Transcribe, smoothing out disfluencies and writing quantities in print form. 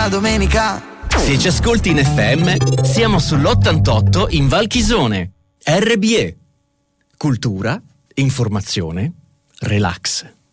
la domenica. Se ci ascolti in FM, siamo sull'88 in Val Chisone. RBE. Cultura, informazione, relax.